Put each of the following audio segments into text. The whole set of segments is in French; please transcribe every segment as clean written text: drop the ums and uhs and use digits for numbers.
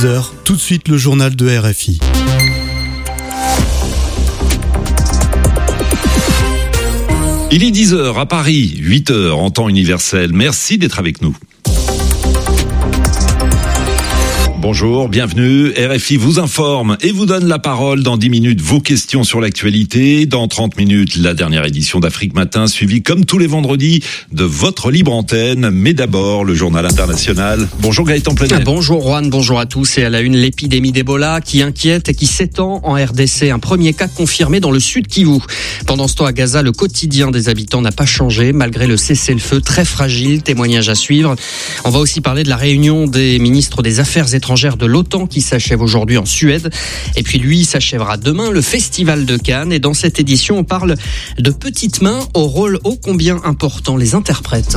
Tout de suite le journal de RFI. Il est 10h à Paris, 8h en temps universel. Merci d'être avec nous. Bonjour, bienvenue. RFI vous informe et vous donne la parole dans 10 minutes. Vos questions sur l'actualité. Dans 30 minutes, la dernière édition d'Afrique Matin, suivie comme tous les vendredis de votre libre antenne. Mais d'abord, le journal international. Bonjour Gaëtan Plenet. Bonjour Juan, bonjour à tous. Et à la une, l'épidémie d'Ebola qui inquiète et qui s'étend en RDC. Un premier cas confirmé dans le sud Kivu. Pendant ce temps, à Gaza, le quotidien des habitants n'a pas changé, malgré le cessez-le-feu très fragile. Témoignage à suivre. On va aussi parler de la réunion des ministres des Affaires étrangères de l'OTAN qui s'achève aujourd'hui en Suède. Et puis lui s'achèvera demain, le Festival de Cannes. Et dans cette édition, on parle de petites mains au rôle ô combien important, les interprètes.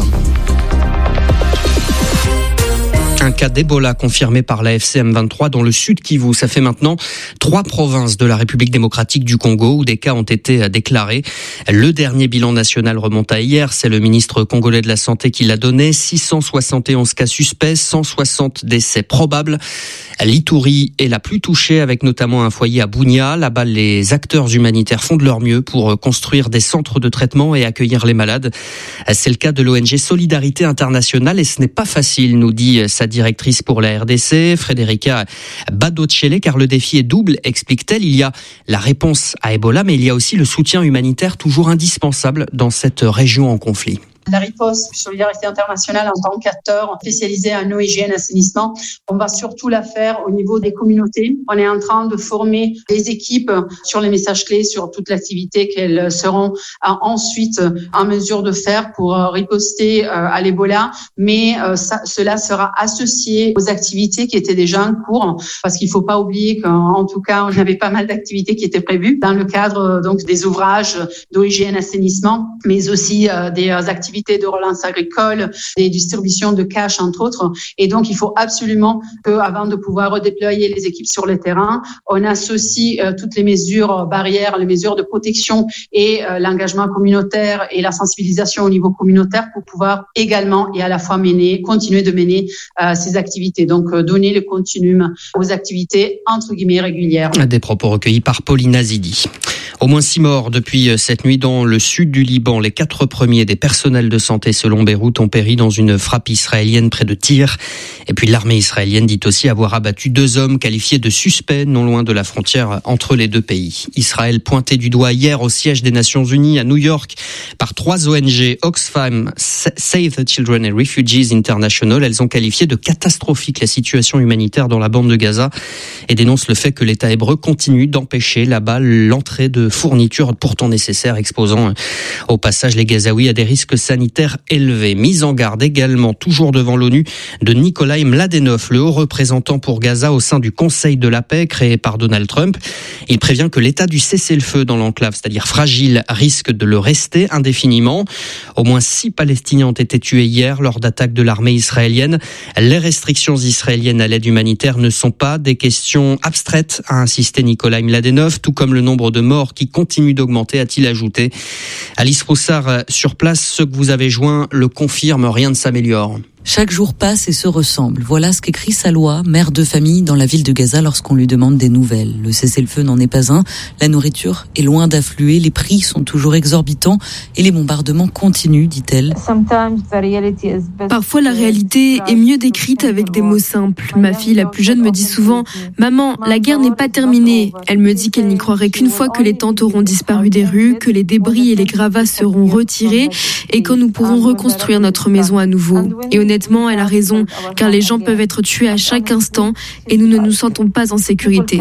Un cas d'Ebola confirmé par la FCM23 dans le sud Kivu. Ça fait maintenant 3 provinces de la République démocratique du Congo où des cas ont été déclarés. Le dernier bilan national remonte à hier. C'est le ministre congolais de la Santé qui l'a donné. 671 cas suspects, 160 décès probables. L'Ituri est la plus touchée avec notamment un foyer à Bunia. Là-bas, les acteurs humanitaires font de leur mieux pour construire des centres de traitement et accueillir les malades. C'est le cas de l'ONG Solidarité Internationale et ce n'est pas facile, nous dit sa directrice pour la RDC, Frederica Badocele, car le défi est double, explique-t-elle. Il y a la réponse à Ebola, mais il y a aussi le soutien humanitaire toujours indispensable dans cette région en conflit. La riposte Solidarité Internationale en tant qu'acteur spécialisé en eau, hygiène, assainissement, on va surtout la faire au niveau des communautés. On est en train de former des équipes sur les messages clés, sur toute l'activité qu'elles seront ensuite en mesure de faire pour riposter à l'Ebola. Mais cela sera associé aux activités qui étaient déjà en cours, parce qu'il ne faut pas oublier qu'en tout cas, on avait pas mal d'activités qui étaient prévues dans le cadre donc des ouvrages d'eau, hygiène, assainissement, mais aussi des activités de relance agricole, des distributions de cash, entre autres. Et donc, il faut absolument qu'avant de pouvoir redéployer les équipes sur le terrain, on associe toutes les mesures barrières, les mesures de protection et l'engagement communautaire et la sensibilisation au niveau communautaire pour pouvoir également et à la fois continuer de mener ces activités. Donc, donner le continuum aux activités entre guillemets régulières. Des propos recueillis par Pauline Azidi. Au moins 6 morts depuis cette nuit dans le sud du Liban. Les 4 premiers des personnels de santé selon Beyrouth ont péri dans une frappe israélienne près de Tyr. Et puis l'armée israélienne dit aussi avoir abattu 2 hommes qualifiés de suspects non loin de la frontière entre les deux pays. Israël pointé du doigt hier au siège des Nations Unies à New York par 3 ONG, Oxfam, Save the Children et Refugees International. Elles ont qualifié de catastrophique la situation humanitaire dans la bande de Gaza et dénoncent le fait que l'État hébreu continue d'empêcher là-bas l'entrée de fournitures pourtant nécessaires, exposant au passage les Gazaouis à des risques sanitaires élevés. Mise en garde également, toujours devant l'ONU, de Nikolai Mladenov, le haut représentant pour Gaza au sein du Conseil de la paix créé par Donald Trump. Il prévient que l'état du cessez-le-feu dans l'enclave, c'est-à-dire fragile, risque de le rester indéfiniment. Au moins 6 Palestiniens ont été tués hier lors d'attaques de l'armée israélienne. Les restrictions israéliennes à l'aide humanitaire ne sont pas des questions abstraites, a insisté Nikolai Mladenov, tout comme le nombre de morts qui continue d'augmenter, a-t-il ajouté. Alice Roussard, sur place, ceux que vous avez joints le confirment, rien ne s'améliore. Chaque jour passe et se ressemble. Voilà ce qu'écrit Salwa, mère de famille dans la ville de Gaza lorsqu'on lui demande des nouvelles. Le cessez-le-feu n'en est pas un. La nourriture est loin d'affluer. Les prix sont toujours exorbitants et les bombardements continuent, dit-elle. Parfois, la réalité est mieux décrite avec des mots simples. Ma fille, la plus jeune, me dit souvent « Maman, la guerre n'est pas terminée ». Elle me dit qu'elle n'y croirait qu'une fois que les tentes auront disparu des rues, que les débris et les gravats seront retirés et que nous pourrons reconstruire notre maison à nouveau. Et honnêtement, elle a raison, car les gens peuvent être tués à chaque instant et nous ne nous sentons pas en sécurité.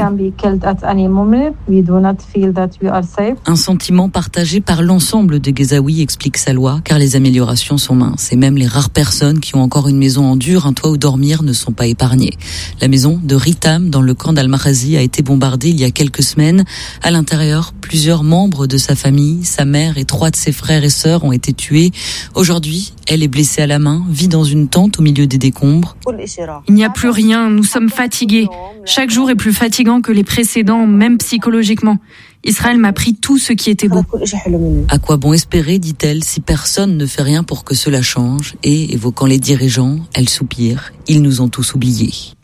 Un sentiment partagé par l'ensemble des Gazaouis, explique Salwa, car les améliorations sont minces. Et même les rares personnes qui ont encore une maison en dur, un toit où dormir, ne sont pas épargnées. La maison de Ritam, dans le camp d'Al-Mahazi, a été bombardée il y a quelques semaines. À l'intérieur, plusieurs membres de sa famille, sa mère et 3 de ses frères et sœurs ont été tués. Aujourd'hui, elle est blessée à la main, vit dans une tente au milieu des décombres. Il n'y a plus rien, nous sommes fatigués. Chaque jour est plus fatigant que les précédents, même psychologiquement. Israël m'a pris tout ce qui était beau. À quoi bon espérer, dit-elle, si personne ne fait rien pour que cela change? Et, évoquant les dirigeants, elle soupire. Ils nous ont tous oubliés.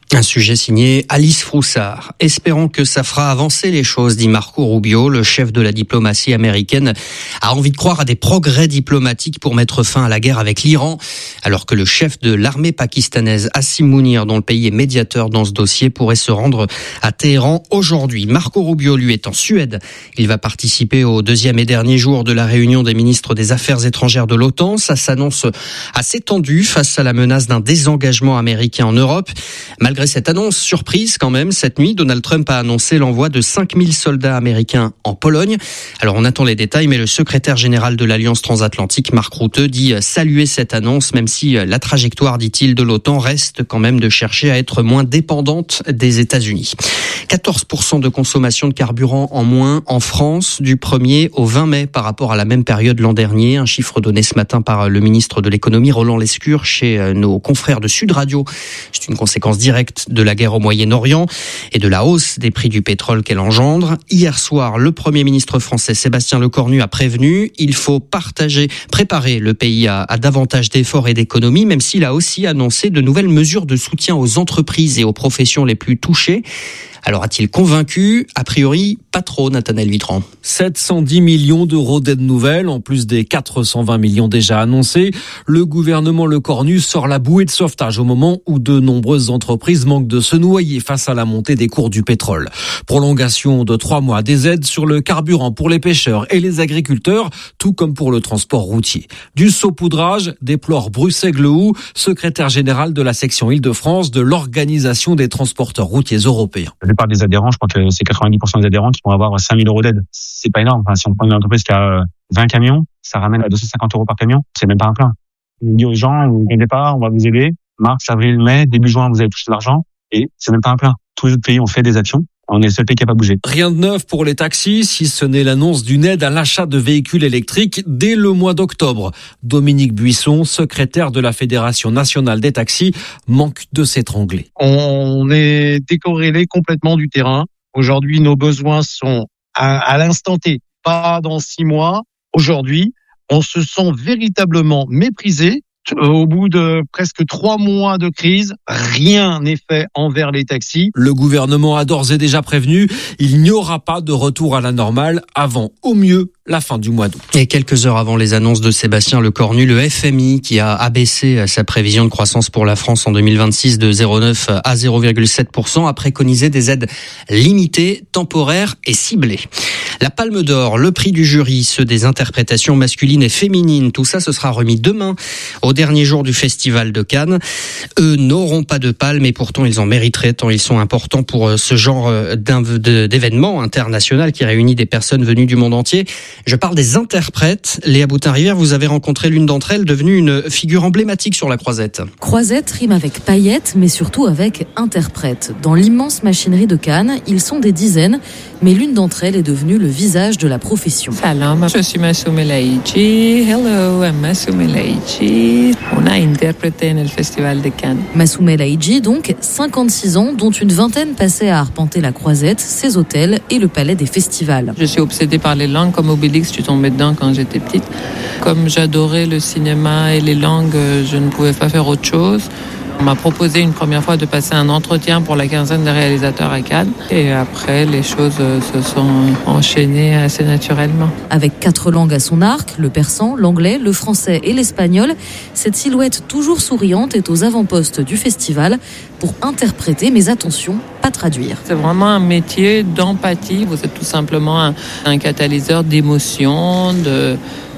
Un sujet signé Alice Froussard. Espérons que ça fera avancer les choses, dit Marco Rubio. Le chef de la diplomatie américaine a envie de croire à des progrès diplomatiques pour mettre fin à la guerre avec l'Iran, alors que le chef de l'armée pakistanaise, Asim Mounir, dont le pays est médiateur dans ce dossier, pourrait se rendre à Téhéran aujourd'hui. Marco Rubio, lui, est en Suède. Il va participer au deuxième et dernier jour de la réunion des ministres des Affaires étrangères de l'OTAN. Ça s'annonce assez tendu face à la menace d'un désengagement américain en Europe. Malgré cette annonce surprise quand même, cette nuit, Donald Trump a annoncé l'envoi de 5000 soldats américains en Pologne. Alors on attend les détails, mais le secrétaire général de l'Alliance transatlantique, Mark Rutte, dit saluer cette annonce, même si la trajectoire, dit-il, de l'OTAN reste quand même de chercher à être moins dépendante des États-Unis. 14% de consommation de carburant en moins en France du 1er au 20 mai par rapport à la même période l'an dernier. Un chiffre donné ce matin par le ministre de l'économie, Roland Lescure, chez nos confrères de Sud Radio. C'est une conséquence directe de la guerre au Moyen-Orient et de la hausse des prix du pétrole qu'elle engendre. Hier soir, le Premier ministre français Sébastien Lecornu a prévenu, il faut préparer le pays à davantage d'efforts et d'économies, même s'il a aussi annoncé de nouvelles mesures de soutien aux entreprises et aux professions les plus touchées. Alors a-t-il convaincu? A priori, pas trop, Nathanaël Vitran. 710 millions d'euros d'aide nouvelle, en plus des 420 millions déjà annoncés. Le gouvernement Lecornu sort la bouée de sauvetage au moment où de nombreuses entreprises manquent de se noyer face à la montée des cours du pétrole. Prolongation de 3 mois des aides sur le carburant pour les pêcheurs et les agriculteurs, tout comme pour le transport routier. Du saupoudrage, déplore Bruce Aiglehout, secrétaire général de la section Île-de-France de l'Organisation des transporteurs routiers européens. La plupart des adhérents, je crois que c'est 90% des adhérents qui vont avoir 5 000 euros d'aide. C'est pas énorme. Enfin, si on prend une entreprise qui a 20 camions, ça ramène à 250 euros par camion. C'est même pas un plein. On dit aux gens, vous inquiétez pas, on va vous aider. Mars, avril, mai, début juin, vous allez toucher de l'argent. Et c'est même pas un plein. Tous les autres pays ont fait des actions. On est le seul pays qui n'a pas bougé. Rien de neuf pour les taxis, si ce n'est l'annonce d'une aide à l'achat de véhicules électriques dès le mois d'octobre. Dominique Buisson, secrétaire de la Fédération nationale des taxis, manque de s'étrangler. On est décorrélé complètement du terrain. Aujourd'hui, nos besoins sont à l'instant T, pas dans 6 mois. Aujourd'hui, on se sent véritablement méprisé. Au bout de presque 3 mois de crise, rien n'est fait envers les taxis. Le gouvernement a d'ores et déjà prévenu, il n'y aura pas de retour à la normale avant, au mieux, la fin du mois d'août. Et quelques heures avant les annonces de Sébastien Lecornu, le FMI, qui a abaissé sa prévision de croissance pour la France en 2026 de 0,9 à 0,7%, a préconisé des aides limitées, temporaires et ciblées. La Palme d'Or, le prix du jury, ceux des interprétations masculines et féminines, tout ça, ce sera remis demain, au dernier jour du Festival de Cannes. Eux n'auront pas de palme et pourtant ils en mériteraient tant ils sont importants pour ce genre d'événement international qui réunit des personnes venues du monde entier. Je parle des interprètes. Léa Boutin-Rivière, vous avez rencontré l'une d'entre elles, devenue une figure emblématique sur la croisette. Croisette rime avec paillettes, mais surtout avec interprète. Dans l'immense machinerie de Cannes, ils sont des dizaines, mais l'une d'entre elles est devenue le visage de la profession. Salam, je suis Massoum El Haïji. Hello, I'm Massoum El Haïji. On a interprété dans le Festival de Cannes. Massoum El Haïji, donc 56 ans, dont une vingtaine passée à arpenter la croisette, ses hôtels et le palais des festivals. Je suis obsédée par les langues, comme Obélix, je suis tombée dedans quand j'étais petite. Comme j'adorais le cinéma et les langues, je ne pouvais pas faire autre chose. On m'a proposé une première fois de passer un entretien pour la quinzaine de réalisateurs à Cannes. Et après, les choses se sont enchaînées assez naturellement. Avec 4 langues à son arc, le persan, l'anglais, le français et l'espagnol, cette silhouette toujours souriante est aux avant-postes du festival pour interpréter, mais attention, pas traduire. C'est vraiment un métier d'empathie. Vous êtes tout simplement un catalyseur d'émotions, de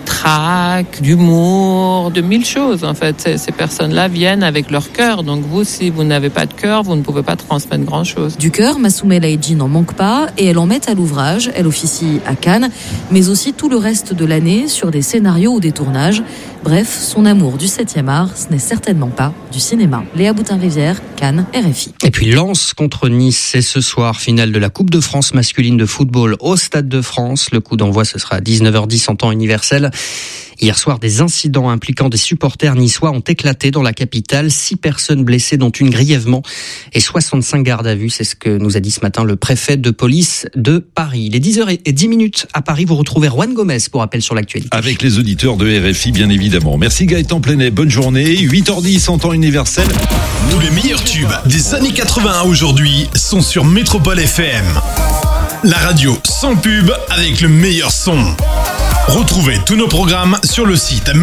trac, d'humour, de 1000 choses en fait. Ces personnes-là viennent avec leur cœur. Donc vous, si vous n'avez pas de cœur, vous ne pouvez pas transmettre grand-chose. Du cœur, Massoum El Haïji n'en manque pas et elle en met à l'ouvrage. Elle officie à Cannes, mais aussi tout le reste de l'année sur des scénarios ou des tournages. Bref, son amour du 7e art, ce n'est certainement pas du cinéma. Léa Boutin-Rivière, Cannes, RFI. Et puis Lens contre Nice, c'est ce soir, finale de la Coupe de France masculine de football au Stade de France. Le coup d'envoi, ce sera à 19h10 en temps universel. Hier soir, des incidents impliquant des supporters niçois ont éclaté dans la capitale. 6 personnes blessées, dont une grièvement, et 65 gardes à vue. C'est ce que nous a dit ce matin le préfet de police de Paris. Il est 10h10 à Paris. Vous retrouvez Juan Gomez pour Appel sur l'actualité. Avec les auditeurs de RFI, bien évidemment. Merci Gaëtan Plenet. Bonne journée. 8h10 en temps universel. Tous les meilleurs tubes des années 80 à aujourd'hui sont sur Métropole FM. La radio sans pub avec le meilleur son. Retrouvez tous nos programmes sur le site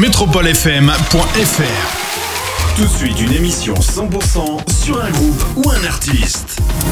metropolefm.fr. Tout de suite, une émission 100% sur un groupe ou un artiste.